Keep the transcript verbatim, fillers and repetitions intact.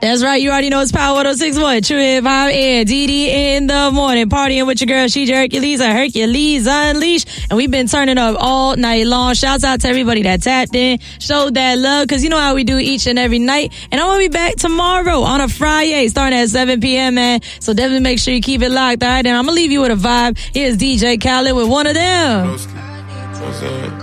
That's right. You already know it's Power one oh six point one. True Hip Hop and D D in the morning. Partying with your girl, She's Hercules, a Hercules Unleashed. And we've been turning up all night long. Shouts out to everybody that tapped in, showed that love, because you know how we do each and every night. And I'm going to be back tomorrow on a Friday, starting at seven p.m., man. So definitely make sure you keep it locked. All right, and I'm going to leave you with a vibe. Here's D J Khaled with one of them. What's up?